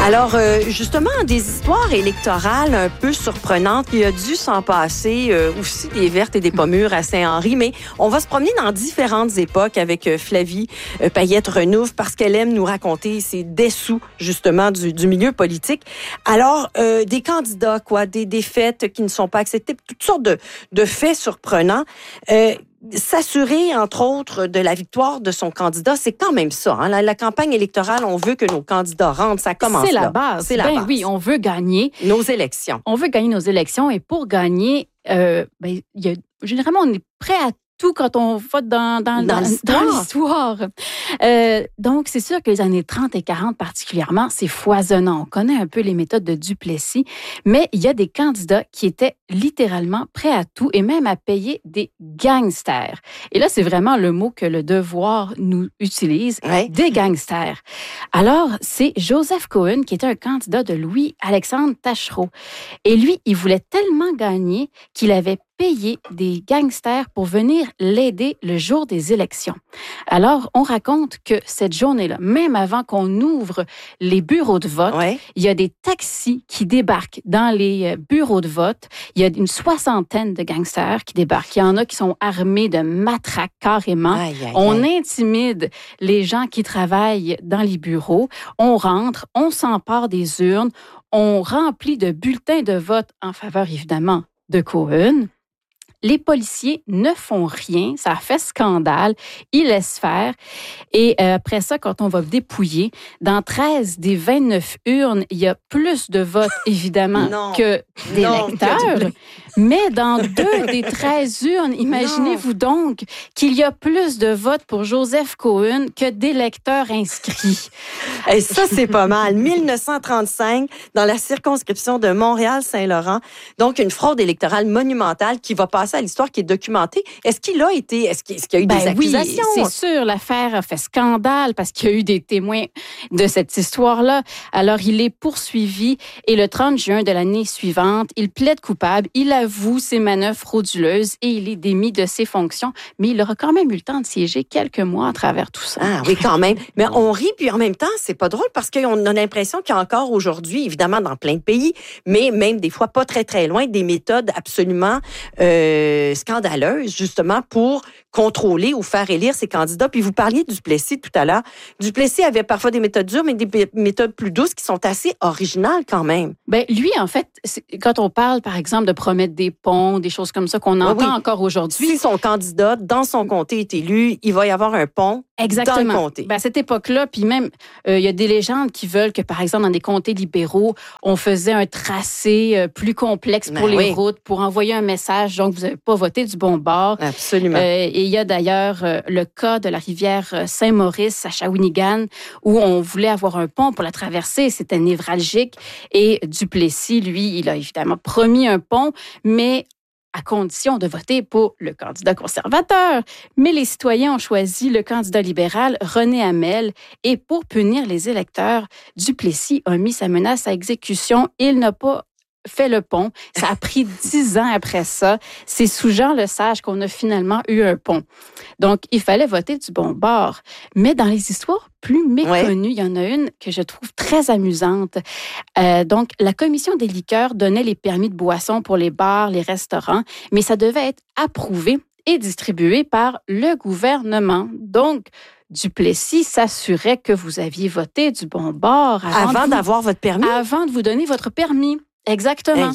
Alors, justement, des histoires électorales un peu surprenantes. Il a dû s'en passer aussi des vertes et des pas mûres à Saint-Henri, mais on va se promener dans différentes époques avec Flavie Payette-Renouve parce qu'elle aime nous raconter ses dessous, justement, du milieu politique. Alors, des candidats, des défaites qui ne sont pas acceptées, toutes sortes de faits surprenants. S'assurer, entre autres, de la victoire de son candidat, c'est quand même ça. Hein? La campagne électorale, on veut que nos candidats rentrent. Ça commence c'est là. La base. C'est la base. Oui, on veut gagner. Nos élections. On veut gagner nos élections et pour gagner, généralement, on est prêt à tout quand on vote dans l'histoire. Donc, c'est sûr que les années 30 et 40 particulièrement, c'est foisonnant. On connaît un peu les méthodes de Duplessis, mais il y a des candidats qui étaient littéralement prêts à tout et même à payer des gangsters. Et là, c'est vraiment le mot que le Devoir nous utilise, des gangsters. Alors, c'est Joseph Cohen qui était un candidat de Louis-Alexandre Taschereau. Et lui, il voulait tellement gagner qu'il avait payé des gangsters pour venir l'aider le jour des élections. Alors, on raconte que cette journée-là, même avant qu'on ouvre les bureaux de vote, il y a des taxis qui débarquent dans les bureaux de vote. Il y a une soixantaine de gangsters qui débarquent. Il y en a qui sont armés de matraques carrément. On intimide les gens qui travaillent dans les bureaux. On rentre, on s'empare des urnes, on remplit de bulletins de vote en faveur, évidemment, de Cohen. Les policiers ne font rien, ça fait scandale, ils laissent faire. Et après ça, quand on va dépouiller, dans 13 des 29 urnes, il y a plus de votes, évidemment, que d'électeurs. Mais dans 2 des 13 urnes, imaginez-vous donc qu'il y a plus de votes pour Joseph Cohen que d'électeurs inscrits. Et ça, c'est pas mal. 1935, dans la circonscription de Montréal-Saint-Laurent, donc une fraude électorale monumentale qui va passer à l'histoire, qui est documentée. Est-ce qu'il y a eu des accusations? Oui, c'est sûr. L'affaire a fait scandale parce qu'il y a eu des témoins de cette histoire-là. Alors, il est poursuivi et le 30 juin de l'année suivante, il plaide coupable, il avoue ses manœuvres frauduleuses et il est démis de ses fonctions. Mais il aura quand même eu le temps de siéger quelques mois à travers tout ça. Ah oui, quand même. Mais on rit, puis en même temps, c'est pas drôle parce qu'on a l'impression qu'il y a encore aujourd'hui, évidemment dans plein de pays, mais même des fois pas très, très loin, des méthodes absolument scandaleuse, justement, pour contrôler ou faire élire ses candidats. Puis vous parliez de Duplessis tout à l'heure. Duplessis avait parfois des méthodes dures, mais des méthodes plus douces qui sont assez originales quand même. Ben lui, en fait, quand on parle, par exemple, de promettre des ponts, des choses comme ça qu'on entend encore aujourd'hui. Si son candidat, dans son comté, est élu, il va y avoir un pont dans le comté. Ben, à cette époque-là, puis même, il y a des légendes qui veulent que, par exemple, dans des comtés libéraux, on faisait un tracé plus complexe pour les routes, pour envoyer un message, donc vous n'avez pas voté du bon bord. Absolument. Et il y a d'ailleurs le cas de la rivière Saint-Maurice à Shawinigan, où on voulait avoir un pont pour la traverser. C'était névralgique. Et Duplessis, lui, il a évidemment promis un pont, mais à condition de voter pour le candidat conservateur. Mais les citoyens ont choisi le candidat libéral, René Hamel, et pour punir les électeurs, Duplessis a mis sa menace à exécution. Il n'a pas fait le pont. Ça a pris 10 ans après ça. C'est sous Jean Lesage qu'on a finalement eu un pont. Donc, il fallait voter du bon bord. Mais dans les histoires plus méconnues, il y en a une que je trouve très amusante. Donc, la commission des liqueurs donnait les permis de boissons pour les bars, les restaurants, mais ça devait être approuvé et distribué par le gouvernement. Donc, Duplessis s'assurait que vous aviez voté du bon bord avant d'avoir votre permis. Avant de vous donner votre permis. Exactement.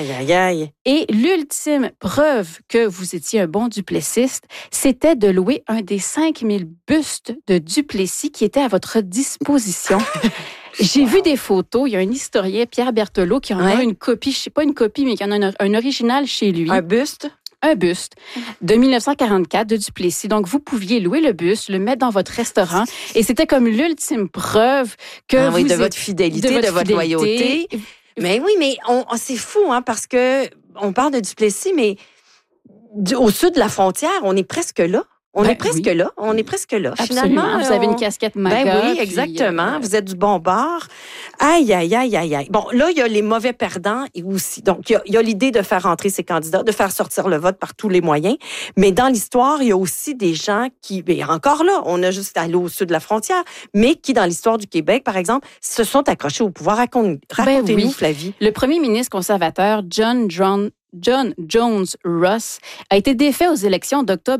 Aïe. Et l'ultime preuve que vous étiez un bon duplessiste, c'était de louer un des 5000 bustes de Duplessis qui était à votre disposition. J'ai vu des photos. Il y a un historien, Pierre Berthelot, qui en a une copie, je ne sais pas une copie, mais qui en a un original chez lui. Un buste? Un buste de 1944 de Duplessis. Donc, vous pouviez louer le buste, le mettre dans votre restaurant et c'était comme l'ultime preuve que de votre fidélité, de votre loyauté. Mais oui, mais c'est fou, parce que on parle de Duplessis, mais au sud de la frontière, on est presque là. On est presque là. On est presque là. Absolument. Finalement, vous avez une casquette MAGA. Oui, exactement. Vous êtes du bon bord. Aïe, aïe, aïe, aïe, aïe. Bon, là, il y a les mauvais perdants et aussi. Donc, il y a l'idée de faire entrer ces candidats, de faire sortir le vote par tous les moyens. Mais dans l'histoire, il y a aussi des gens qui, encore là, on a juste allé au sud de la frontière, mais qui, dans l'histoire du Québec, par exemple, se sont accrochés au pouvoir. Racontez-nous, Flavie. Le premier ministre conservateur, John Jones Ross a été défait aux élections d'octobre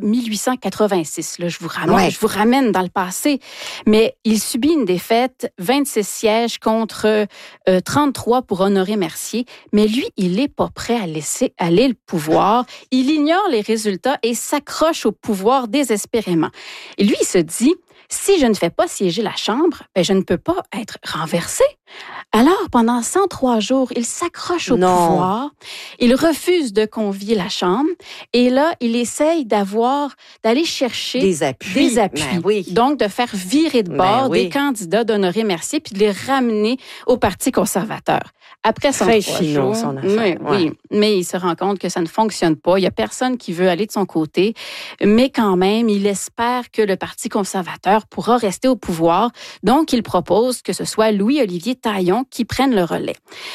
1886. Là, je vous ramène dans le passé. Mais il subit une défaite, 26 sièges contre 33 pour Honoré Mercier. Mais lui, il n'est pas prêt à laisser aller le pouvoir. Il ignore les résultats et s'accroche au pouvoir désespérément. Et lui, il se dit, si je ne fais pas siéger la Chambre, je ne peux pas être renversé. Alors, pendant 103 jours, il s'accroche au pouvoir. Il refuse de convier la Chambre. Et là, il essaye d'aller chercher des appuis. Ben oui. Donc, de faire virer de bord des candidats d'Honoré Mercier puis de les ramener au Parti conservateur. Après 103 jours, son affaire. Oui, mais il se rend compte que ça ne fonctionne pas. Il n'y a personne qui veut aller de son côté. Mais quand même, il espère que le Parti conservateur pourra rester au pouvoir. Donc, il propose que ce soit Louis-Olivier Taillon qui prenne le relais.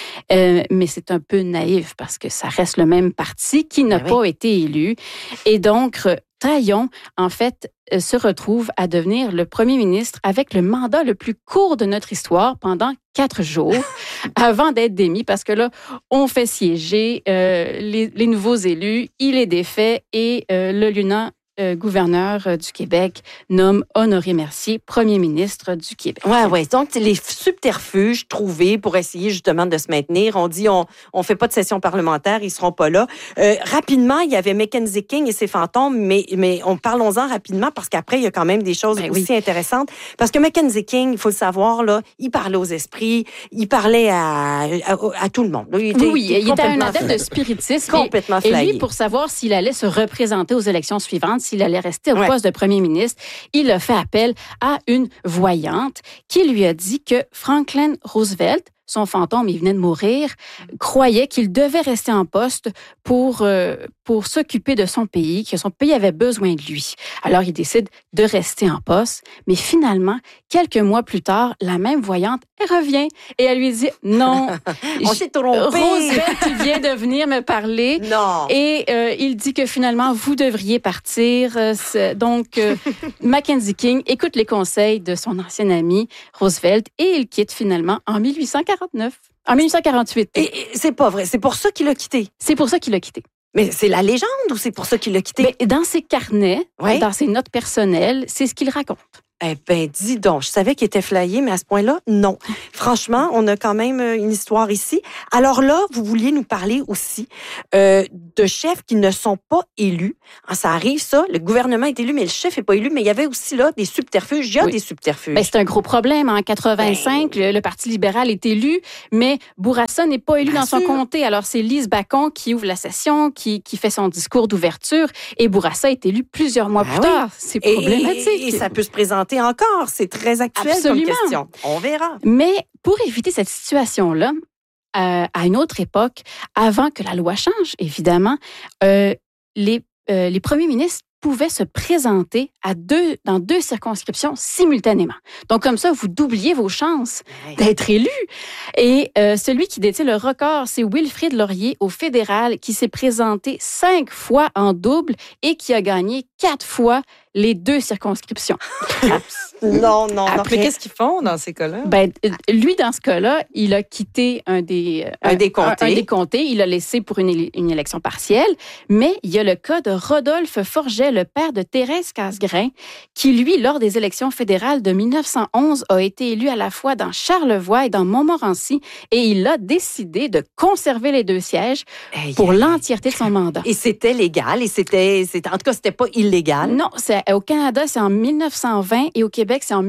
Mais c'est un peu naïf parce que ça reste le même parti qui n'a pas été élu. Et donc, Taillon, en fait, se retrouve à devenir le premier ministre avec le mandat le plus court de notre histoire pendant 4 jours avant d'être démis parce que là, on fait siéger les nouveaux élus, il est défait et le lieutenant gouverneur du Québec nomme Honoré Mercier premier ministre du Québec. Oui. Donc, les subterfuges trouvés pour essayer justement de se maintenir. On dit, on fait pas de session parlementaire, ils seront pas là. Rapidement, il y avait Mackenzie King et ses fantômes, mais parlons-en rapidement parce qu'après, il y a quand même des choses aussi intéressantes. Parce que Mackenzie King, il faut le savoir, là, il parlait aux esprits, il parlait à tout le monde. Il était un adepte de spiritisme. Complètement flyé. Et lui, pour savoir s'il allait se représenter aux élections suivantes, s'il allait rester au poste de premier ministre, il a fait appel à une voyante qui lui a dit que Franklin Roosevelt, son fantôme, il venait de mourir, croyait qu'il devait rester en poste pour s'occuper de son pays, que son pays avait besoin de lui. Alors, il décide de rester en poste, mais finalement, quelques mois plus tard, la même voyante, elle revient et elle lui dit « Non, on s'est trompé. Roosevelt, il vient de venir me parler. » Non. Et il dit que finalement, vous devriez partir. Donc, Mackenzie King écoute les conseils de son ancien ami Roosevelt et il quitte finalement en 1849. En 1848. Et c'est pas vrai. C'est pour ça qu'il a quitté. C'est pour ça qu'il a quitté. Mais c'est la légende ou c'est pour ça qu'il a quitté? Mais dans ses carnets, dans ses notes personnelles, c'est ce qu'il raconte. Eh bien, dis donc, je savais qu'il était flyé, mais à ce point-là, non. Franchement, on a quand même une histoire ici. Alors là, vous vouliez nous parler aussi de chefs qui ne sont pas élus. Ça arrive, ça. Le gouvernement est élu, mais le chef n'est pas élu. Mais il y avait aussi là des subterfuges. Il y a des subterfuges. Ben, c'est un gros problème. En 85, le Parti libéral est élu, mais Bourassa n'est pas élu dans son comté. Alors, c'est Lise Bacon qui ouvre la session, qui fait son discours d'ouverture, et Bourassa est élu plusieurs mois plus tard. C'est problématique. Et ça peut se présenter encore. C'est très actuel comme question. On verra. Mais pour éviter cette situation-là, à une autre époque, avant que la loi change, évidemment, les premiers ministres pouvaient se présenter dans 2 circonscriptions simultanément. Donc, comme ça, vous doubliez vos chances d'être élu. Et celui qui détient le record, c'est Wilfrid Laurier au fédéral qui s'est présenté 5 fois en double et qui a gagné 4 fois les 2 circonscriptions. Non. Mais qu'est-ce qu'ils font dans ces cas-là? Lui, dans ce cas-là, il a quitté un des comtés. Il l'a laissé pour une élection partielle. Mais il y a le cas de Rodolphe Forget, le père de Thérèse Casgrain, qui, lui, lors des élections fédérales de 1911, a été élu à la fois dans Charlevoix et dans Montmorency. Et il a décidé de conserver les 2 sièges pour l'entièreté de son mandat. Et c'était légal. En tout cas, c'était pas illégal. Non, au Canada, c'est en 1920 et au Québec, c'est en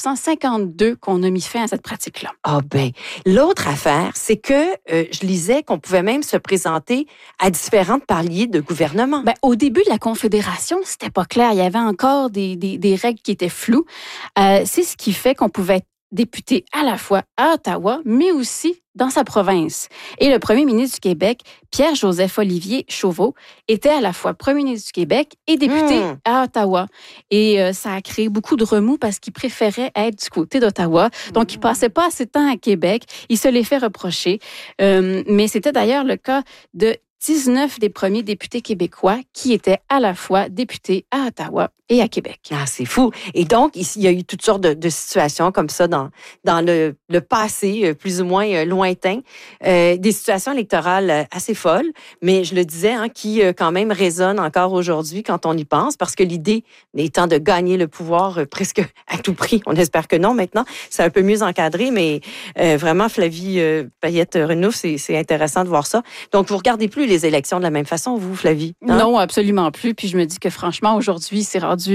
1952 qu'on a mis fin à cette pratique-là. L'autre affaire, c'est que je lisais qu'on pouvait même se présenter à différents paliers de gouvernement. Au début de la Confédération, c'était pas clair. Il y avait encore des règles qui étaient floues. C'est ce qui fait qu'on pouvait être député à la fois à Ottawa, mais aussi dans sa province. Et le premier ministre du Québec, Pierre-Joseph Olivier Chauveau, était à la fois premier ministre du Québec et député à Ottawa. Et ça a créé beaucoup de remous parce qu'il préférait être du côté d'Ottawa. Donc, il passait pas assez de temps à Québec. Il se les fait reprocher. Mais c'était d'ailleurs le cas de 19 des premiers députés québécois qui étaient à la fois députés à Ottawa et à Québec. Ah, c'est fou. Et donc, ici, il y a eu toutes sortes de situations comme ça dans le passé, plus ou moins lointain. Des situations électorales assez folles, mais je le disais, qui quand même résonnent encore aujourd'hui quand on y pense, parce que l'idée étant de gagner le pouvoir presque à tout prix. On espère que non maintenant. C'est un peu mieux encadré, mais vraiment, Flavie Payette-Renouf, c'est intéressant de voir ça. Donc, vous regardez plus les élections de la même façon, vous, Flavie? Non, absolument plus. Puis je me dis que franchement, aujourd'hui, c'est rendu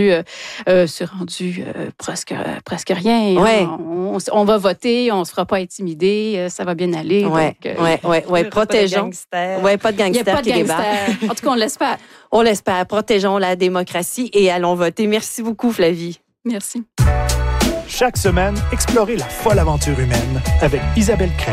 presque rien. Ouais. On va voter, on ne se fera pas intimider, ça va bien aller. Ouais. Protégeons. Pas de gangsters. Il n'y a pas de gangsters. En tout cas, on l'espère. On l'espère. Protégeons la démocratie et allons voter. Merci beaucoup, Flavie. Merci. Chaque semaine, explorez la folle aventure humaine avec Isabelle Craig.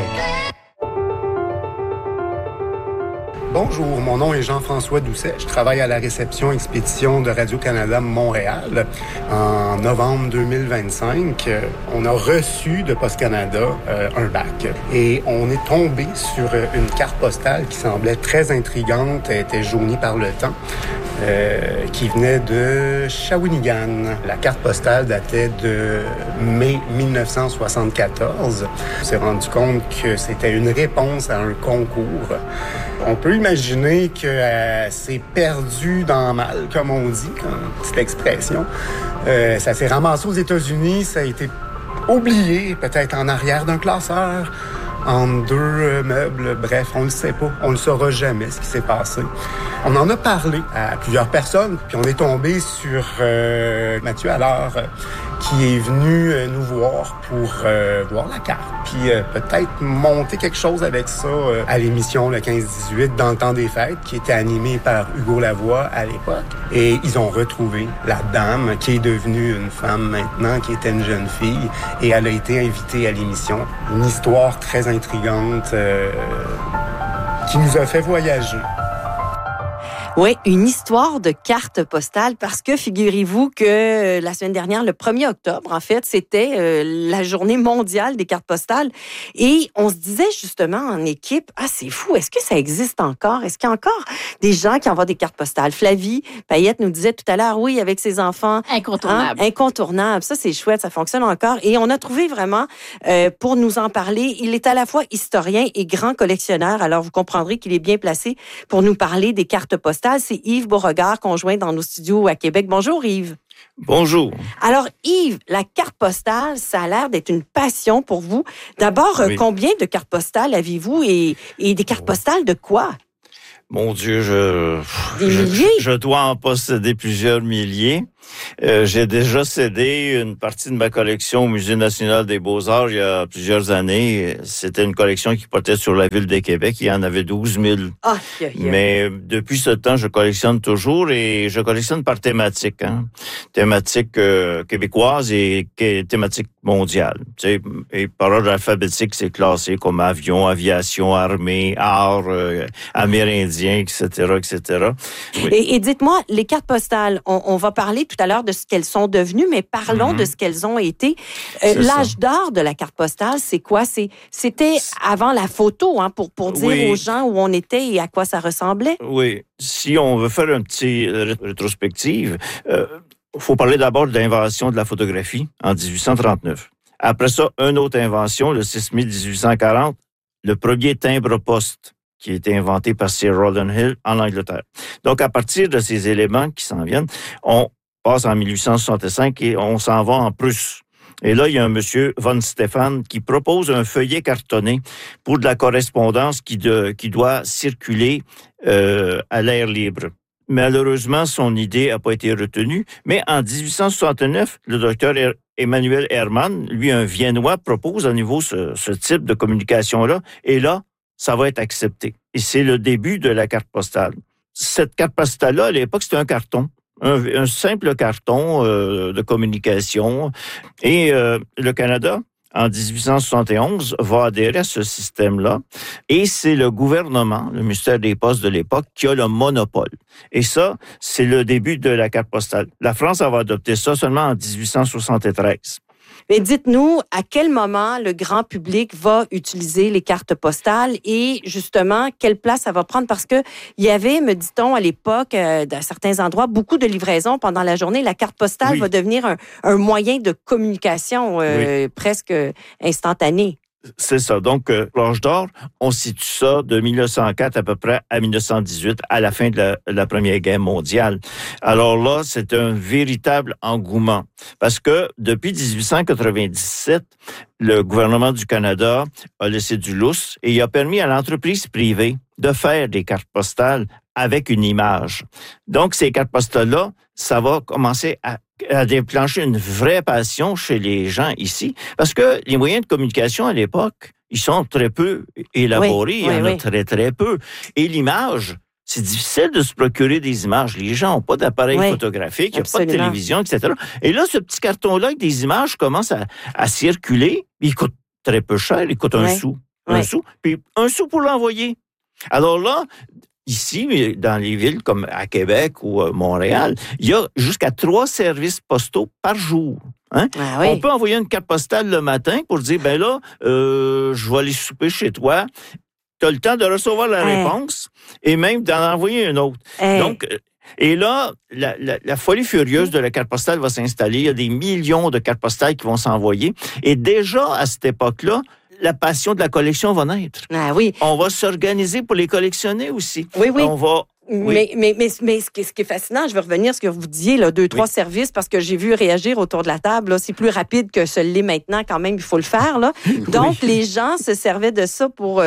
Bonjour, mon nom est Jean-François Doucet. Je travaille à la réception expédition de Radio-Canada Montréal. En novembre 2025, on a reçu de Post Canada un bac. Et on est tombé sur une carte postale qui semblait très intrigante. Elle était jaunie par le temps. Qui venait de Shawinigan. La carte postale datait de mai 1974. On s'est rendu compte que c'était une réponse à un concours. On peut imaginer que c'est perdu dans le mal, comme on dit, comme petite expression. Ça s'est ramassé aux États-Unis, ça a été oublié, peut-être en arrière d'un classeur, entre deux meubles, bref, on ne le sait pas. On ne saura jamais ce qui s'est passé. On en a parlé à plusieurs personnes, puis on est tombé sur Mathieu Allard, qui est venu nous voir pour voir la carte, puis peut-être monter quelque chose avec ça à l'émission le 15-18 dans le temps des fêtes, qui était animée par Hugo Lavoie à l'époque. Et ils ont retrouvé la dame, qui est devenue une femme maintenant, qui était une jeune fille, et elle a été invitée à l'émission. Une histoire très intrigante qui nous a fait voyager. Oui, une histoire de carte postale parce que figurez-vous que la semaine dernière, le 1er octobre, en fait, c'était la journée mondiale des cartes postales et on se disait justement en équipe, c'est fou, est-ce que ça existe encore? Est-ce qu'il y a encore des gens qui envoient des cartes postales? Flavie Payette nous disait tout à l'heure, oui, avec ses enfants. Incontournable. Incontournable. Ça, c'est chouette, ça fonctionne encore. Et on a trouvé vraiment, pour nous en parler, il est à la fois historien et grand collectionneur, alors vous comprendrez qu'il est bien placé pour nous parler des cartes postales. C'est Yves Beauregard, conjoint dans nos studios à Québec. Bonjour Yves. Bonjour. Alors Yves, la carte postale, ça a l'air d'être une passion pour vous. D'abord, combien de cartes postales avez-vous et des cartes postales de quoi? Mon Dieu, des milliers? Je dois en posséder plusieurs milliers. J'ai déjà cédé une partie de ma collection au Musée national des beaux-arts il y a plusieurs années. C'était une collection qui portait sur la ville de Québec. Il y en avait 12 000. Mais depuis ce temps, je collectionne toujours et je collectionne par thématique. Thématique québécoise et thématique mondiale. Tu sais, et par ordre alphabétique, c'est classé comme avion, aviation, armée, art, amérindien, etc., etc. Oui. Et dites-moi, les cartes postales, on va parler tout à l'heure de ce qu'elles sont devenues, mais parlons de ce qu'elles ont été. L'âge d'or de la carte postale, c'est quoi? C'était avant la photo, pour dire aux gens où on était et à quoi ça ressemblait? Oui. Si on veut faire un petit rétrospective, faut parler d'abord de l'invention de la photographie en 1839. Après ça, une autre invention, le 6 mai 1840, le premier timbre-poste qui a été inventé par Sir Rowland Hill en Angleterre. Donc, à partir de ces éléments qui s'en viennent, on passe en 1865 et on s'en va en Prusse. Et là, il y a un monsieur, von Stephan, qui propose un feuillet cartonné pour de la correspondance qui doit circuler à l'air libre. Malheureusement, son idée n'a pas été retenue, mais en 1869, le docteur Emmanuel Hermann, lui, un Viennois, propose à nouveau ce type de communication-là, et là, ça va être accepté. Et c'est le début de la carte postale. Cette carte postale-là, à l'époque, c'était un carton. Un simple carton de communication. Et le Canada, en 1871, va adhérer à ce système-là. Et c'est le gouvernement, le ministère des Postes de l'époque, qui a le monopole. Et ça, c'est le début de la carte postale. La France va adopter ça seulement en 1873. Mais dites-nous, à quel moment le grand public va utiliser les cartes postales et justement, quelle place ça va prendre? Parce que il y avait, me dit-on, à l'époque, dans certains endroits, beaucoup de livraisons pendant la journée. La carte postale va devenir un moyen de communication presque instantané. C'est ça. Donc, l'âge d'or, on situe ça de 1904 à peu près à 1918, à la fin de la Première Guerre mondiale. Alors là, c'est un véritable engouement. Parce que depuis 1897, le gouvernement du Canada a laissé du lousse et il a permis à l'entreprise privée de faire des cartes postales avec une image. Donc, ces cartes postales-là, ça va commencer à déclencher une vraie passion chez les gens ici. Parce que les moyens de communication à l'époque, ils sont très peu élaborés. Il y en a très, très peu. Et l'image, c'est difficile de se procurer des images. Les gens n'ont pas d'appareil photographique, il n'y a pas de télévision, etc. Et là, ce petit carton-là avec des images commence à circuler. Il coûte très peu cher. Il coûte un sou. Un sou. Puis un sou pour l'envoyer. Alors là, ici, dans les villes comme à Québec ou à Montréal, il y a jusqu'à 3 services postaux par jour. Hein? Ah oui. On peut envoyer une carte postale le matin pour dire, ben là, je vais aller souper chez toi. Tu as le temps de recevoir la réponse et même d'en envoyer une autre. Donc, et là, la folie furieuse de la carte postale va s'installer. Il y a des millions de cartes postales qui vont s'envoyer. Et déjà, à cette époque-là, la passion de la collection va naître. Ah oui. On va s'organiser pour les collectionner aussi. Oui, oui. On va... Oui. Mais ce qui est fascinant, je vais revenir à ce que vous disiez, là, 2-3 services, parce que j'ai vu réagir autour de la table. Là, c'est plus rapide que ce l'est maintenant, quand même, il faut le faire. Là. Donc, les gens se servaient de ça pour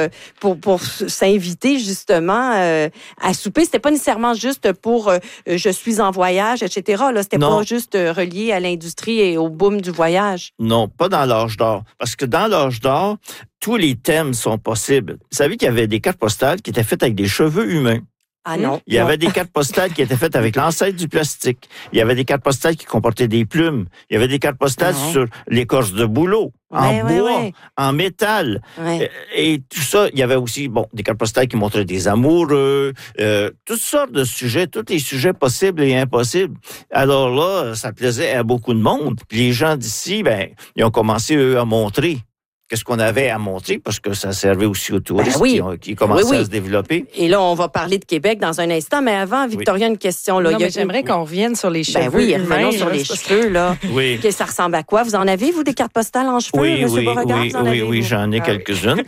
s'inviter, justement, à souper. C'était pas nécessairement juste pour je suis en voyage, etc. Là, c'était pas juste relié à l'industrie et au boom du voyage. Non, pas dans l'âge d'or. Parce que dans l'âge d'or, tous les thèmes sont possibles. Vous savez qu'il y avait des cartes postales qui étaient faites avec des cheveux humains. Ah non. Il y avait des cartes postales qui étaient faites avec l'ancêtre du plastique. Il y avait des cartes postales qui comportaient des plumes. Il y avait des cartes postales sur l'écorce de bouleau, en bois, en métal. Et tout ça, il y avait aussi des cartes postales qui montraient des amoureux, toutes sortes de sujets, tous les sujets possibles et impossibles. Alors là, ça plaisait à beaucoup de monde. Puis les gens d'ici, ils ont commencé, eux, à montrer qu'est-ce qu'on avait à montrer, parce que ça servait aussi aux touristes qui commençaient à se développer. Et là, on va parler de Québec dans un instant, mais avant, Victoria, une question. Là. Mais j'aimerais qu'on revienne sur les cheveux. Revenons sur les cheveux. Là. Que ça ressemble à quoi? Vous en avez, vous, des cartes postales en cheveux, M. Beauregard? Oui, j'en ai quelques-unes.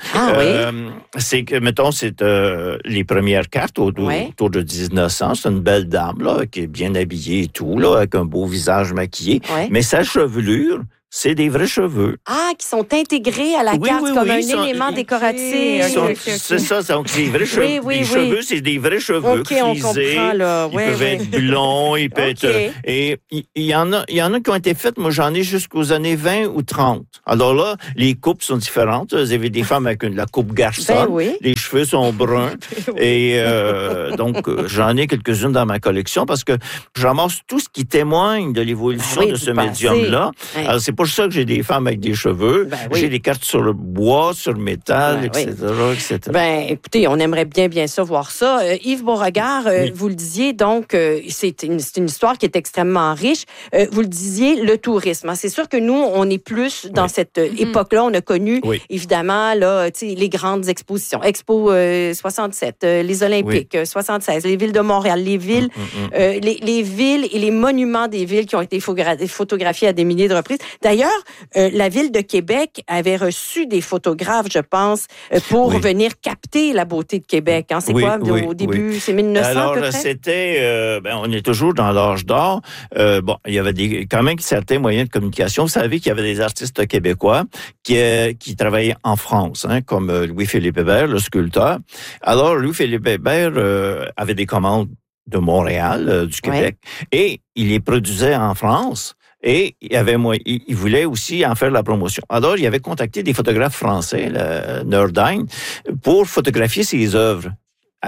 C'est que, mettons, c'est les premières cartes autour de 1900. C'est une belle dame, là, qui est bien habillée et tout, là, avec un beau visage maquillé. Mais sa chevelure, c'est des vrais cheveux. Ah, qui sont intégrés à la carte comme un élément décoratif. C'est ça, donc c'est des vrais cheveux. Les cheveux, c'est des vrais cheveux frisés. Ils peuvent être blonds, ils peuvent être... Et il y en a qui ont été faites, moi j'en ai jusqu'aux années 20 ou 30. Alors là, les coupes sont différentes. Vous avez des femmes avec la coupe garçonne. Les cheveux sont bruns. Et donc, j'en ai quelques-unes dans ma collection parce que je ramasse tout ce qui témoigne de l'évolution de ce médium-là. Alors, c'est pour ça que j'ai des femmes avec des cheveux. J'ai des cartes sur le bois, sur le métal, etc., etc. Écoutez, on aimerait bien ça, voir ça. Yves Beauregard, vous le disiez, donc, c'est une histoire qui est extrêmement riche. Vous le disiez, le tourisme. C'est sûr que nous, on est plus dans cette époque-là. On a connu, évidemment, là, les grandes expositions. Expo 67, les Olympiques, 76, les villes de Montréal, les villes, les villes et les monuments des villes qui ont été photographiés à des milliers de reprises. D'ailleurs, la ville de Québec avait reçu des photographes, je pense, pour venir capter la beauté de Québec. Hein? C'est quoi, au début? C'est 1900 Alors, à peu près? C'était... on est toujours dans l'âge d'or. Il y avait quand même certains moyens de communication. Vous savez qu'il y avait des artistes québécois qui travaillaient en France, comme Louis-Philippe Hébert, le sculpteur. Alors, Louis-Philippe Hébert avait des commandes de Montréal, du Québec, et il les produisait en France. Et il voulait aussi en faire la promotion. Alors, il avait contacté des photographes français, le Nordine, pour photographier ses œuvres.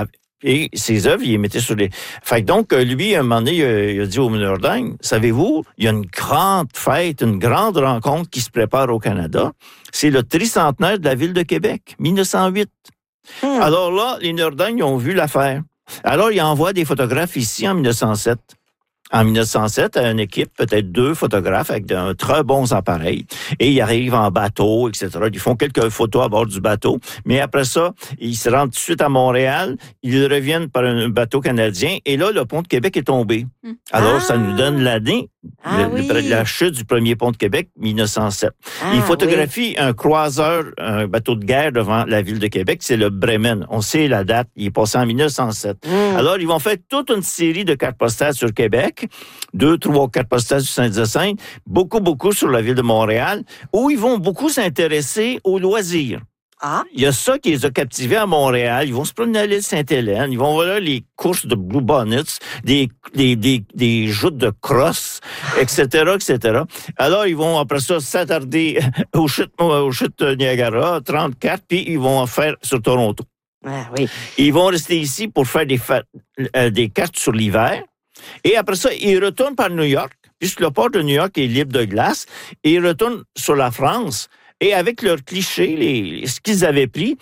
Et ses œuvres, il les mettait sur les... Fait que donc, lui, à un moment donné, il a dit au meneur d'Aigle, savez-vous, il y a une grande fête, une grande rencontre qui se prépare au Canada. C'est le tricentenaire de la ville de Québec, 1908. Alors là, les meneurs d'Aigle ont vu l'affaire. Alors, il envoie des photographes ici en 1907. En 1907, à une équipe, peut-être 2 photographes avec de très bons appareils. Et ils arrivent en bateau, etc. Ils font quelques photos à bord du bateau. Mais après ça, ils se rendent tout de suite à Montréal. Ils reviennent par un bateau canadien. Et là, le pont de Québec est tombé. Alors, ça nous donne l'année, la chute du premier pont de Québec, 1907. Ils photographient un croiseur, un bateau de guerre devant la ville de Québec. C'est le Bremen. On sait la date. Il est passé en 1907. Alors, ils vont faire toute une série de cartes postales sur Québec. 2, 3 cartes postales du Saint-Hyacinthe, beaucoup sur la ville de Montréal, où ils vont beaucoup s'intéresser aux loisirs. Il y a ça qui les a captivés à Montréal. Ils vont se promener à l'île Sainte-Hélène. Ils vont voir les courses de Blue Bonnets, des joutes de crosse, etc., etc. Alors, ils vont, après ça, s'attarder aux chutes Niagara, 34, puis ils vont en faire sur Toronto. Ils vont rester ici pour faire des cartes sur l'hiver. Et après ça, ils retournent par New York, puisque le port de New York est libre de glace, et ils retournent sur la France. Et avec leurs clichés, ce qu'ils avaient pris,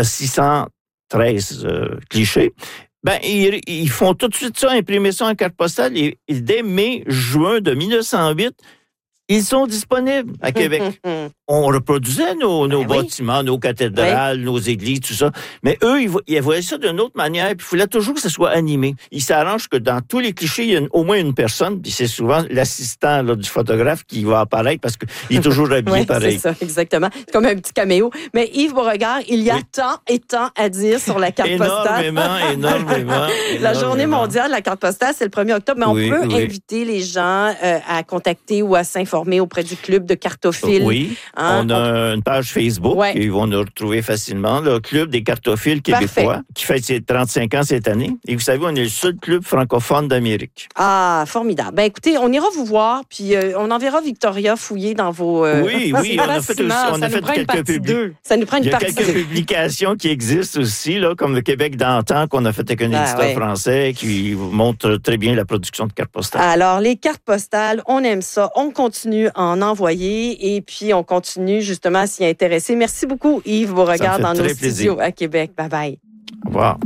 613 clichés, ils font tout de suite ça, imprimer ça en carte postale, et dès mai-juin de 1908, ils sont disponibles à Québec. On reproduisait nos bâtiments, nos cathédrales, nos églises, tout ça. Mais eux, ils voyaient ça d'une autre manière. Puis il fallait toujours que ça soit animé. Ils s'arrangent que dans tous les clichés, il y a au moins une personne, puis c'est souvent l'assistant du photographe qui va apparaître parce qu'il est toujours habillé pareil. C'est ça, exactement. C'est comme un petit caméo. Mais Yves Beauregard, il y a tant et tant à dire sur la carte postale. Énormément. La journée mondiale de la carte postale, c'est le 1er octobre, mais on peut inviter les gens à contacter ou à s'informer auprès du club de cartophiles. Oui, on a une page Facebook et ils vont nous retrouver facilement. Le club des cartophiles québécois qui fête ses 35 ans cette année. Et vous savez, on est le seul club francophone d'Amérique. Ah, formidable. Ben écoutez, on ira vous voir, puis on enverra Victoria fouiller dans vos... Oui, on a fait quelques publications qui existent aussi, là, comme le Québec d'antan qu'on a fait avec un éditeur français qui montre très bien la production de cartes postales. Alors, les cartes postales, on aime ça. On continue à en envoyer et puis on continue justement à s'y intéresser. Merci beaucoup, Yves Beauregard, dans nos studios à Québec. Bye-bye. Au revoir.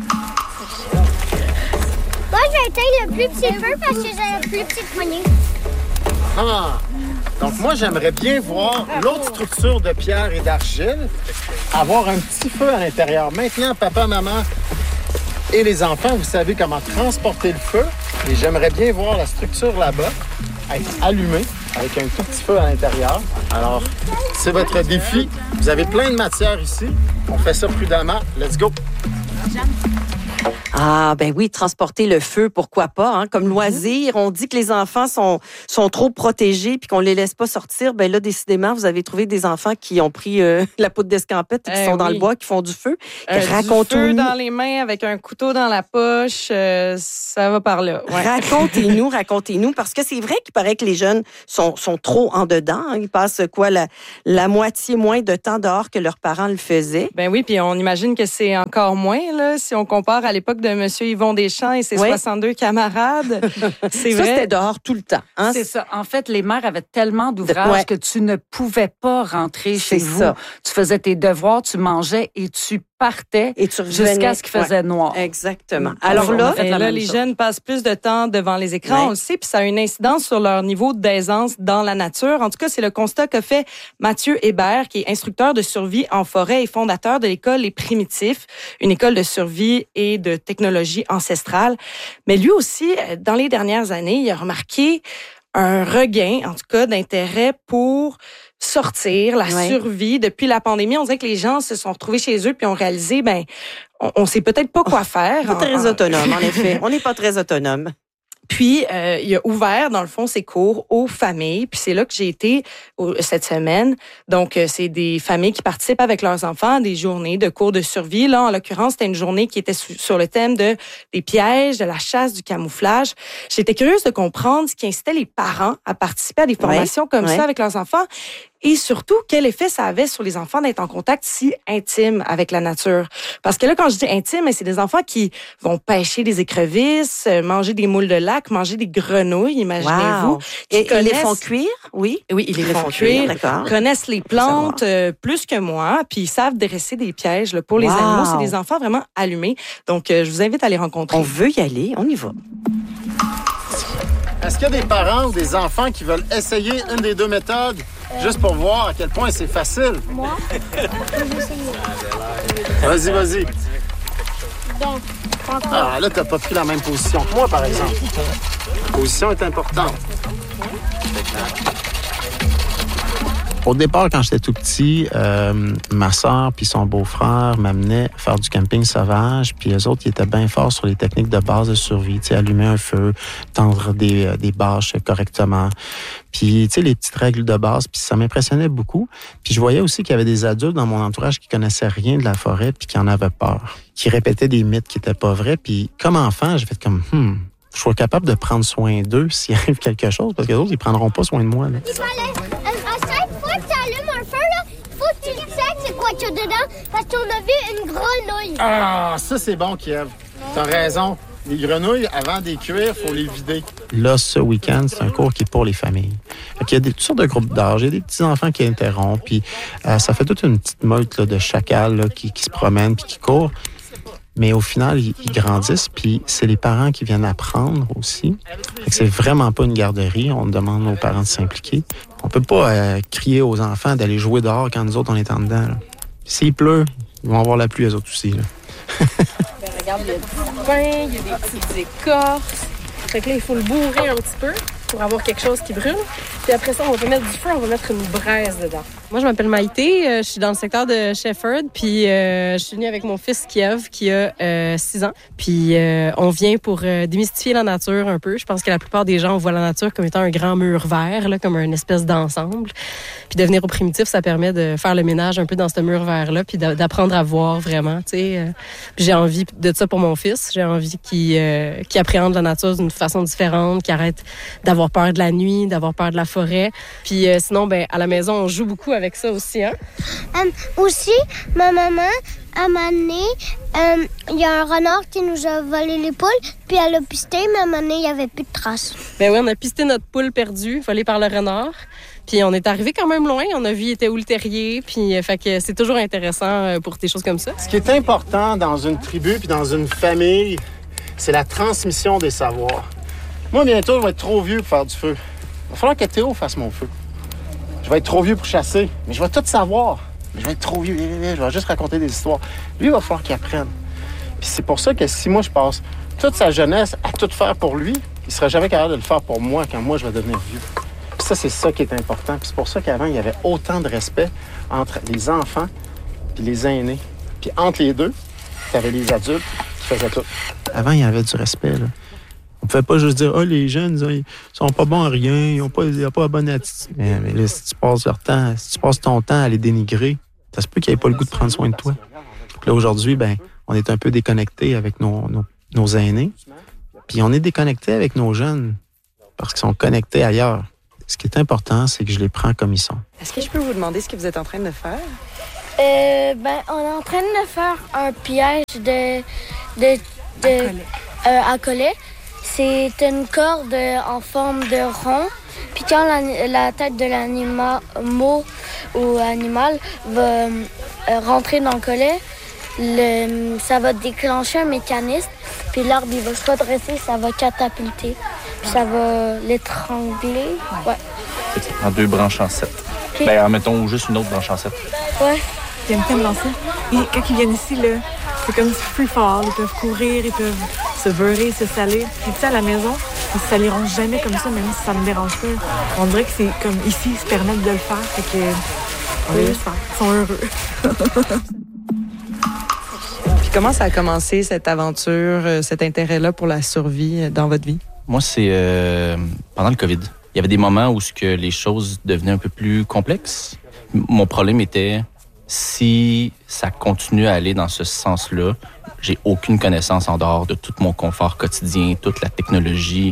Moi, je vais éteindre le plus petit feu parce que j'ai la plus petite poignée. Donc moi, j'aimerais bien voir l'autre structure de pierre et d'argile, avoir un petit feu à l'intérieur. Maintenant, papa, maman et les enfants, vous savez comment transporter le feu. Et j'aimerais bien voir la structure là-bas être allumée avec un tout petit feu à l'intérieur. Alors, c'est votre défi. Vous avez plein de matière ici. On fait ça prudemment. Let's go! Ah, ben oui, transporter le feu, pourquoi pas, hein? Comme loisir. On dit que les enfants sont trop protégés puis qu'on les laisse pas sortir. Ben là, décidément, vous avez trouvé des enfants qui ont pris la poudre d'escampette, qui sont dans le bois, qui font du feu. Racontez-nous. Du feu dans les mains avec un couteau dans la poche, ça va par là. Ouais. Racontez-nous, parce que c'est vrai qu'il paraît que les jeunes sont trop en dedans. Hein. Ils passent la moitié moins de temps dehors que leurs parents le faisaient. Ben oui, puis on imagine que c'est encore moins, là, si on compare à l'époque de M. Yvon Deschamps et ses 62 camarades. C'est vrai. C'était dehors tout le temps. Hein? C'est ça. En fait, les mères avaient tellement d'ouvrages que tu ne pouvais pas rentrer chez vous. Tu faisais tes devoirs, tu mangeais et tu partais jusqu'à ce qu'il faisait noir. Exactement. Alors là, les jeunes passent plus de temps devant les écrans, on le sait, puis ça a une incidence sur leur niveau d'aisance dans la nature. En tout cas, c'est le constat qu'a fait Mathieu Hébert, qui est instructeur de survie en forêt et fondateur de l'école Les Primitifs, une école de survie et de technologie ancestrale. Mais lui aussi, dans les dernières années, il a remarqué un regain, en tout cas, d'intérêt pour sortir, la survie. Depuis la pandémie, on dirait que les gens se sont retrouvés chez eux puis ont réalisé, on sait peut-être pas quoi faire. Pas très autonome, en effet. On n'est pas très autonome. Puis, il a ouvert, dans le fond, ses cours aux familles. Puis c'est là que j'ai été cette semaine. Donc, c'est des familles qui participent avec leurs enfants à des journées de cours de survie. Là, en l'occurrence, c'était une journée qui était sur le thème des pièges, de la chasse, du camouflage. J'étais curieuse de comprendre ce qui incitait les parents à participer à des formations comme ça avec leurs enfants. et surtout, quel effet ça avait sur les enfants d'être en contact si intime avec la nature. Parce que là, quand je dis intime, c'est des enfants qui vont pêcher des écrevisses, manger des moules de lac, manger des grenouilles, imaginez-vous. Wow. Et ils les font cuire, oui? Oui, ils les font cuire, d'accord. connaissent les plantes plus que moi, puis ils savent dresser des pièges là, pour les animaux. C'est des enfants vraiment allumés. Donc, je vous invite à les rencontrer. On veut y aller, on y va. Est-ce qu'il y a des parents ou des enfants qui veulent essayer une des deux méthodes juste pour voir à quel point c'est facile? Moi, Vas-y. donc, Ah, là, t'as pas pris la même position que moi, par exemple. La position est importante. Au départ, quand j'étais tout petit, ma soeur puis son beau-frère m'amenaient faire du camping sauvage. Puis eux autres, ils étaient bien forts sur les techniques de base de survie. Tu sais, allumer un feu, tendre des bâches correctement. Puis, tu sais, les petites règles de base. Puis ça m'impressionnait beaucoup. Puis je voyais aussi qu'il y avait des adultes dans mon entourage qui connaissaient rien de la forêt puis qui en avaient peur. Qui répétaient des mythes qui étaient pas vrais. Puis comme enfant, j'ai fait comme, je suis capable de prendre soin d'eux s'il arrive quelque chose. Parce que les autres, ils prendront pas soin de moi, là. il fallait, à chaque fois que tu allumes un feu, là, faut que tu sais c'est quoi qu'il y a dedans, parce qu'on a vu une grenouille. Ah, ça, c'est bon, Kiev. T'as raison. Les grenouilles, avant de les cuire, il faut les vider. Là, ce week-end, c'est un cours qui est pour les familles. Il y a toutes sortes de groupes d'âge. Il y a des petits-enfants qui interrompent. Puis ça fait toute une petite meute là, de chacals là, qui se promènent puis qui courent. Mais au final, ils grandissent, puis c'est les parents qui viennent apprendre aussi. Fait que c'est vraiment pas une garderie. On demande aux parents de s'impliquer. On peut pas crier aux enfants d'aller jouer dehors quand nous autres, on est en dedans. Là. S'il pleut, ils vont avoir la pluie, eux autres aussi. Là. Regarde, il y a du pain, il y a des petites écorces. Fait que là, il faut le bourrer un petit peu pour avoir quelque chose qui brûle. Puis après ça, on va mettre du feu, on va mettre une braise dedans. Moi, je m'appelle Maïté, je suis dans le secteur de Shefford, puis je suis venue avec mon fils Kiev qui a 6 ans. Puis on vient pour démystifier la nature un peu. Je pense que la plupart des gens voient la nature comme étant un grand mur vert, là, comme une espèce d'ensemble. Puis de venir au primitif, ça permet de faire le ménage un peu dans ce mur vert-là, puis d'apprendre à voir vraiment, tu sais. Puis j'ai envie de ça pour mon fils. J'ai envie qu'il appréhende la nature d'une façon différente, qu'il arrête d'avoir peur de la nuit, d'avoir peur de la forêt. Puis sinon, ben à la maison, on joue beaucoup avec ça aussi, hein? Aussi, ma maman, à un moment donné, il y a un renard qui nous a volé les poules, puis elle a pisté, mais à un moment donné, il n'y avait plus de traces. Ben oui, on a pisté notre poule perdue, volée par le renard. Puis on est arrivé quand même loin, on a vu il était où le terrier, puis fait que c'est toujours intéressant pour des choses comme ça. Ce qui est important dans une tribu puis dans une famille, c'est la transmission des savoirs. Moi, bientôt, je vais être trop vieux pour faire du feu. Il va falloir que Théo fasse mon feu. Je vais être trop vieux pour chasser, mais je vais tout savoir. Mais je vais être trop vieux, je vais juste raconter des histoires. Lui, il va falloir qu'il apprenne. Puis c'est pour ça que si moi, je passe toute sa jeunesse à tout faire pour lui, il ne sera jamais capable de le faire pour moi quand moi, je vais devenir vieux. Puis ça, c'est ça qui est important. Puis c'est pour ça qu'avant, il y avait autant de respect entre les enfants et les aînés. Puis entre les deux, tu avais les adultes qui faisaient tout. Avant, il y avait du respect, là. On ne pouvait pas juste dire « Ah, les jeunes, ils sont pas bons à rien, ils n'ont pas la bonne attitude. » Mais là, si tu passes ton temps à les dénigrer, ça se peut qu'ils n'aient pas le goût de prendre soin de toi. Donc là, aujourd'hui, on est un peu déconnecté avec nos aînés. Puis on est déconnecté avec nos jeunes parce qu'ils sont connectés ailleurs. Ce qui est important, c'est que je les prends comme ils sont. Est-ce que je peux vous demander ce que vous êtes en train de faire? On est en train de faire un piège à collet. C'est une corde en forme de rond. Puis quand la tête de l'animal ou animal va rentrer dans le collet, ça va déclencher un mécanisme. Puis l'arbre, il va se redresser, ça va catapulter. Puis ça va l'étrangler. Ouais. En 2 branches en 7. Okay. Mettons juste une autre branche en 7. Ouais. J'aime bien me lancer. Et quand ils viennent ici, là, c'est comme du free fall. Ils peuvent courir, ils peuvent se beurrer, se salir. Puis tu sais, à la maison, ils ne saliront jamais comme ça, même si ça me dérange pas. On dirait que c'est comme ici, ils se permettent de le faire. Fait que on les laisse faire. Ils sont heureux. Puis comment ça a commencé, cette aventure, cet intérêt-là pour la survie dans votre vie? Moi, c'est pendant le COVID. Il y avait des moments où les choses devenaient un peu plus complexes. Mon problème était, si ça continue à aller dans ce sens-là, j'ai aucune connaissance en dehors de tout mon confort quotidien, toute la technologie, puis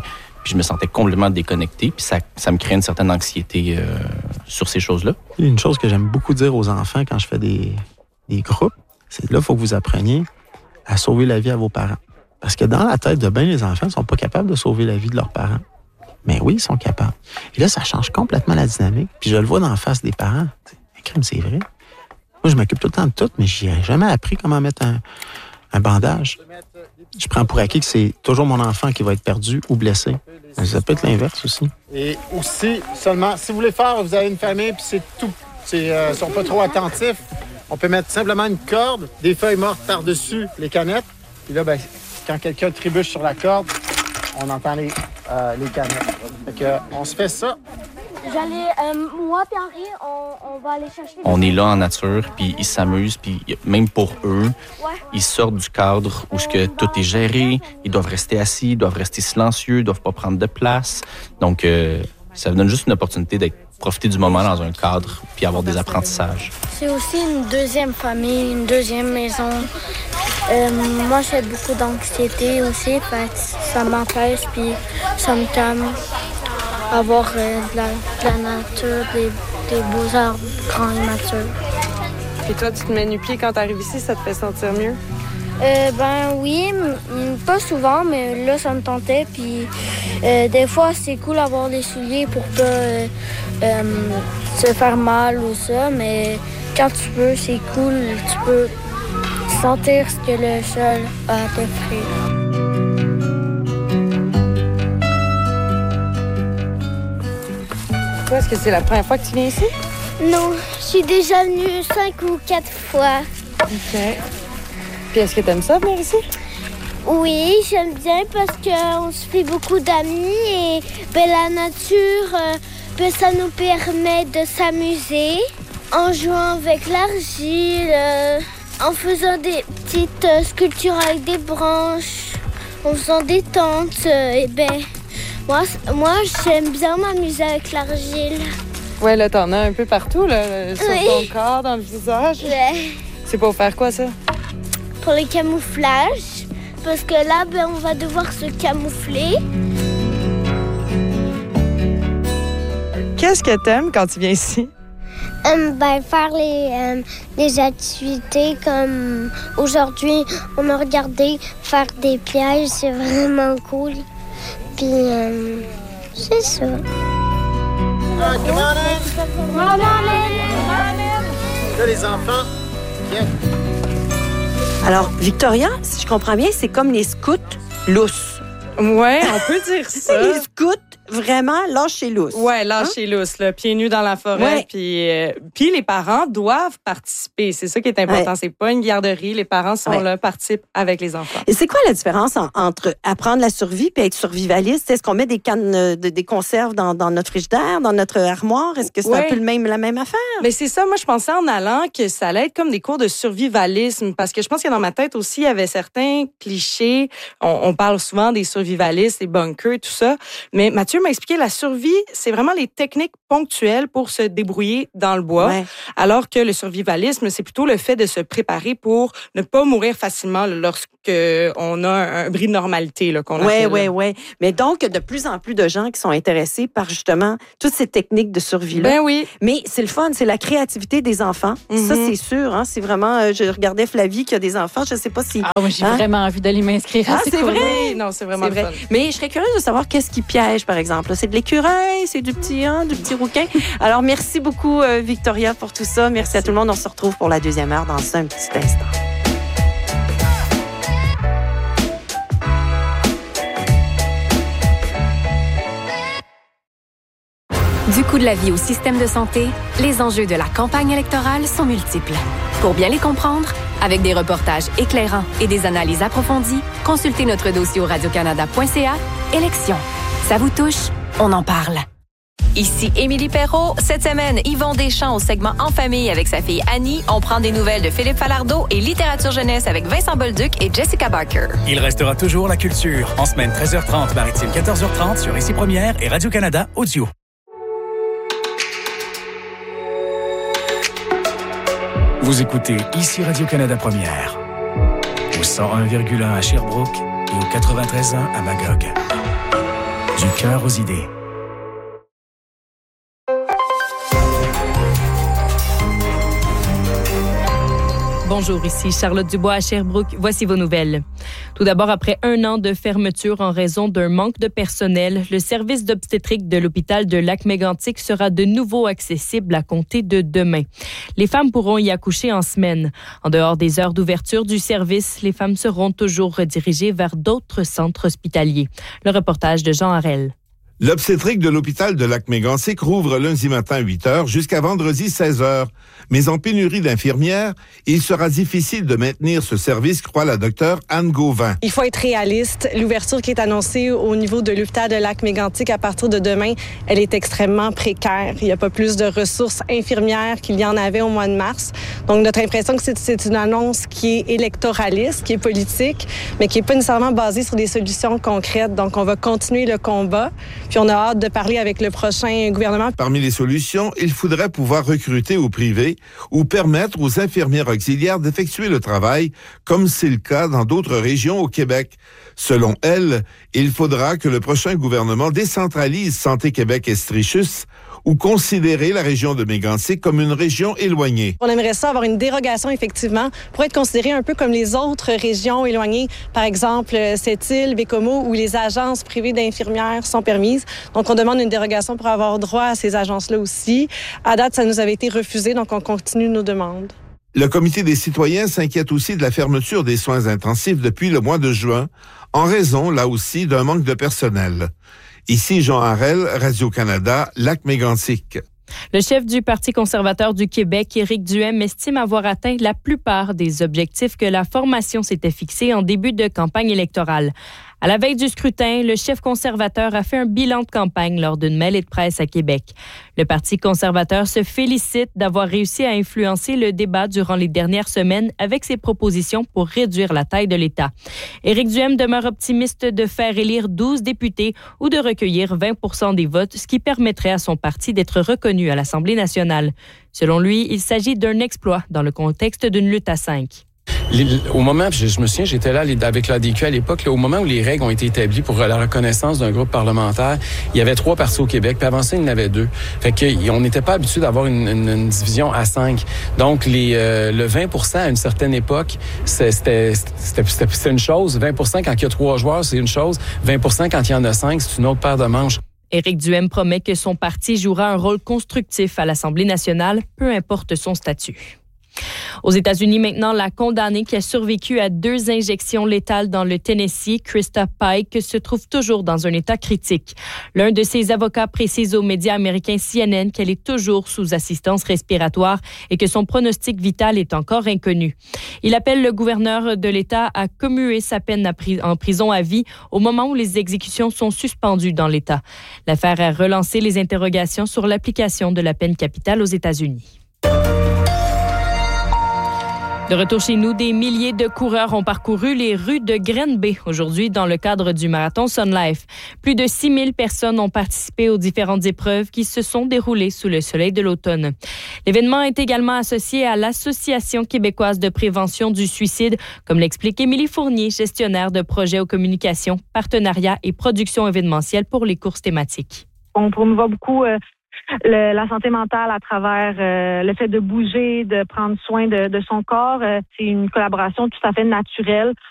Puis je me sentais complètement déconnecté, puis ça me crée une certaine anxiété sur ces choses-là. Une chose que j'aime beaucoup dire aux enfants quand je fais des groupes, c'est que là, il faut que vous appreniez à sauver la vie à vos parents. Parce que dans la tête de bien les enfants, ils ne sont pas capables de sauver la vie de leurs parents. Mais oui, ils sont capables. Et là, ça change complètement la dynamique. Puis je le vois dans la face des parents. C'est vrai. Moi, je m'occupe tout le temps de tout, mais je n'ai jamais appris comment mettre un bandage. Je prends pour acquis que c'est toujours mon enfant qui va être perdu ou blessé. Mais ça peut être l'inverse aussi. Et aussi, seulement, si vous voulez faire, vous avez une famille, puis c'est tout. Ils ne sont pas trop attentifs. On peut mettre simplement une corde, des feuilles mortes par-dessus les canettes. Puis là, ben, quand quelqu'un trébuche sur la corde, on entend les canettes. Fait que, on se fait ça. Moi et Henri, on va aller chercher... On est là en nature, puis ils s'amusent, puis même pour eux, ils sortent du cadre où ce que tout est géré, ils doivent rester assis, ils doivent rester silencieux, ils doivent pas prendre de place. Donc, ça donne juste une opportunité d'être profiter du moment dans un cadre puis avoir des apprentissages. C'est aussi une deuxième famille, une deuxième maison. Moi, j'ai beaucoup d'anxiété aussi, ça m'empêche puis ça me calme. Avoir de la nature, des beaux arbres grands et matures. Et toi, tu te mets nu-pied quand tu arrives ici, ça te fait sentir mieux? Ben oui, pas souvent, mais là, ça me tentait. Puis des fois, c'est cool d'avoir des souliers pour pas se faire mal ou ça. Mais quand tu peux, c'est cool. Tu peux sentir ce que le sol a à t'offrir. Toi, est-ce que c'est la première fois que tu viens ici? Non, je suis déjà venue 5 ou 4 fois. OK. Puis est-ce que tu aimes ça, venir ici? Oui, j'aime bien parce qu'on se fait beaucoup d'amis et la nature, ça nous permet de s'amuser en jouant avec l'argile, en faisant des petites sculptures avec des branches, en faisant des tentes. Moi, j'aime bien m'amuser avec l'argile. Ouais, là, t'en as un peu partout, là, sur ton corps, dans le visage. Ouais. C'est pour faire quoi, ça? Pour le camouflage, parce que là, on va devoir se camoufler. Qu'est-ce que t'aimes quand tu viens ici? Faire les activités comme aujourd'hui, on a regardé faire des pièges, c'est vraiment cool. Puis, c'est ça. Come on in. Là, les enfants, viens. Alors, Victoria, si je comprends bien, c'est comme les scouts lousses. Ouais, on peut dire ça. Les scouts, vraiment, lâchés lousses. Ouais, lâchés lousses, là, pieds nus dans la forêt. Ouais. Puis les parents doivent participer. C'est ça qui est important. Ouais. C'est pas une garderie. Les parents sont là, participent avec les enfants. Et c'est quoi la différence entre apprendre la survie et être survivaliste? Est-ce qu'on met des cannes des conserves dans notre frigidaire, dans notre armoire? Est-ce que c'est un peu la même affaire? Mais c'est ça. Moi, je pensais en allant que ça allait être comme des cours de survivalisme parce que je pense que dans ma tête aussi, il y avait certains clichés. On parle souvent des survivalistes, des bunkers, tout ça. Mais Mathieu m'a expliqué la survie, c'est vraiment les techniques ponctuelles pour se débrouiller dans le bois, alors que le survivalisme, c'est plutôt le fait de se préparer pour ne pas mourir facilement lorsqu'on a un bris de normalité. Oui. Mais donc, de plus en plus de gens qui sont intéressés par justement toutes ces techniques de survie-là. Ben oui. Mais c'est le fun, c'est la créativité des enfants. Ça, c'est sûr. Hein, c'est vraiment... je regardais Flavie qui a des enfants, je ne sais pas si... moi, j'ai vraiment envie d'aller m'inscrire. C'est vrai? Non, c'est vraiment vrai. Mais je serais curieuse de savoir qu'est-ce qui piège, par exemple. C'est de l'écureuil, c'est du petit rouquin. Alors, merci beaucoup, Victoria, pour tout ça. Merci à tout le monde. On se retrouve pour la deuxième heure dans un petit instant. Du coût de la vie au système de santé, les enjeux de la campagne électorale sont multiples. Pour bien les comprendre, avec des reportages éclairants et des analyses approfondies, consultez notre dossier au radiocanada.ca. Élections. Ça vous touche? On en parle. Ici Émilie Perrault. Cette semaine, Yvon Deschamps au segment En famille avec sa fille Annie. On prend des nouvelles de Philippe Falardeau et littérature jeunesse avec Vincent Bolduc et Jessica Barker. Il restera toujours la culture. En semaine 13h30, maritime 14h30 sur Ici Première et Radio-Canada Audio. Vous écoutez Ici Radio-Canada Première. Au 101,1 à Sherbrooke et au 93.1 à Magog. Du cœur aux idées. Bonjour, ici Charlotte Dubois à Sherbrooke. Voici vos nouvelles. Tout d'abord, après 1 an de fermeture en raison d'un manque de personnel, le service d'obstétrique de l'hôpital de Lac-Mégantic sera de nouveau accessible à compter de demain. Les femmes pourront y accoucher en semaine. En dehors des heures d'ouverture du service, les femmes seront toujours redirigées vers d'autres centres hospitaliers. Le reportage de Jean Harel. L'obstétrique de l'hôpital de Lac-Mégantic rouvre lundi matin 8h jusqu'à vendredi 16h. Mais en pénurie d'infirmières, il sera difficile de maintenir ce service, croit la docteure Anne Gauvin. Il faut être réaliste. L'ouverture qui est annoncée au niveau de l'hôpital de Lac-Mégantic à partir de demain, elle est extrêmement précaire. Il n'y a pas plus de ressources infirmières qu'il y en avait au mois de mars. Donc, notre impression que c'est une annonce qui est électoraliste, qui est politique, mais qui n'est pas nécessairement basée sur des solutions concrètes. Donc, on va continuer le combat. Puis on a hâte de parler avec le prochain gouvernement. Parmi les solutions, il faudrait pouvoir recruter au privé ou permettre aux infirmières auxiliaires d'effectuer le travail, comme c'est le cas dans d'autres régions au Québec. Selon elle, il faudra que le prochain gouvernement décentralise Santé Québec-Estrichus ou considérer la région de Mégantic comme une région éloignée. On aimerait ça avoir une dérogation, effectivement, pour être considéré un peu comme les autres régions éloignées. Par exemple, Sept-Îles, Bécomo, où les agences privées d'infirmières sont permises. Donc, on demande une dérogation pour avoir droit à ces agences-là aussi. À date, ça nous avait été refusé, donc on continue nos demandes. Le Comité des citoyens s'inquiète aussi de la fermeture des soins intensifs depuis le mois de juin, en raison, là aussi, d'un manque de personnel. Ici Jean Harel, Radio-Canada, Lac-Mégantic. Le chef du Parti conservateur du Québec, Éric Duhem, estime avoir atteint la plupart des objectifs que la formation s'était fixés en début de campagne électorale. À la veille du scrutin, le chef conservateur a fait un bilan de campagne lors d'une mêlée de presse à Québec. Le Parti conservateur se félicite d'avoir réussi à influencer le débat durant les dernières semaines avec ses propositions pour réduire la taille de l'État. Éric Duhem demeure optimiste de faire élire 12 députés ou de recueillir 20% des votes, ce qui permettrait à son parti d'être reconnu à l'Assemblée nationale. Selon lui, il s'agit d'un exploit dans le contexte d'une lutte à 5. Au moment, je me souviens, j'étais là avec l'ADQ à l'époque, au moment où les règles ont été établies pour la reconnaissance d'un groupe parlementaire, il y avait 3 partis au Québec, puis avant ça, il y en avait 2. Fait qu'on n'était pas habitué d'avoir une division à 5. Donc, le 20% à une certaine époque, c'était une chose. 20% quand il y a 3 joueurs, c'est une chose. 20% quand il y en a 5, c'est une autre paire de manches. Éric Duhem promet que son parti jouera un rôle constructif à l'Assemblée nationale, peu importe son statut. Aux États-Unis, maintenant, la condamnée qui a survécu à 2 injections létales dans le Tennessee, Krista Pike, se trouve toujours dans un état critique. L'un de ses avocats précise aux médias américains CNN qu'elle est toujours sous assistance respiratoire et que son pronostic vital est encore inconnu. Il appelle le gouverneur de l'État à commuer sa peine en prison à vie au moment où les exécutions sont suspendues dans l'État. L'affaire a relancé les interrogations sur l'application de la peine capitale aux États-Unis. De retour chez nous, des milliers de coureurs ont parcouru les rues de Granby aujourd'hui dans le cadre du marathon Sun Life. Plus de 6 000 personnes ont participé aux différentes épreuves qui se sont déroulées sous le soleil de l'automne. L'événement est également associé à l'Association québécoise de prévention du suicide, comme l'explique Émilie Fournier, gestionnaire de projets aux communications, partenariats et production événementielle pour les courses thématiques. On promouvoit beaucoup la santé mentale à travers le fait de bouger, de prendre soin de son corps. C'est une collaboration tout à fait naturelle